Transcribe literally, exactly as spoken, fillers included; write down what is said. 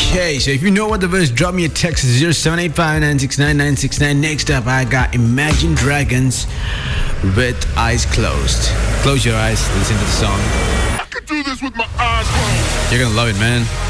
Okay, so if you know what the verse, drop me a text at zero seven eight five nine six nine nine six nine. Next up, I got Imagine Dragons with Eyes Closed. Close your eyes, listen to the song. I could do this with my eyes closed. You're gonna love it, man.